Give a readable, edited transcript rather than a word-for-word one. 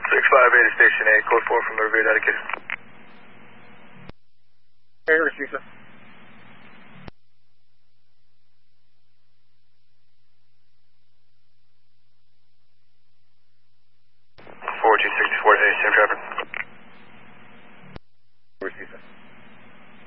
658 to Station 8, code 4 from the Revere dedicated. Hey, receive, sir. Four two 64 to same traffic. Receive, sir.